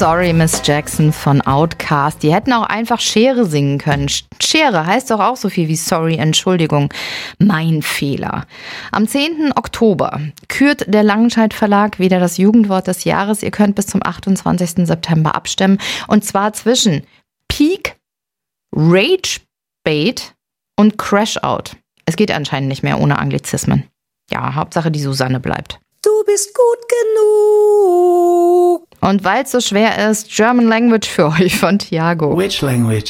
Sorry, Miss Jackson von Outkast. Die hätten auch einfach Schere singen können. Schere heißt doch auch so viel wie Sorry, Entschuldigung. Mein Fehler. Am 10. Oktober kürt der Langenscheidt Verlag wieder das Jugendwort des Jahres. Ihr könnt bis zum 28. September abstimmen. Und zwar zwischen Peak, Rage Bait und Crash Out. Es geht anscheinend nicht mehr ohne Anglizismen. Ja, Hauptsache die Susanne bleibt. Du bist gut genug. Und weil es so schwer ist, German Language für euch von Thiago. Which language?